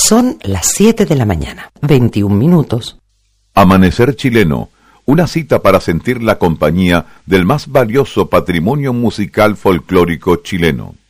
Son las 7 de la mañana, 21 minutos. Amanecer chileno, una cita para sentir la compañía del más valioso patrimonio musical folclórico chileno.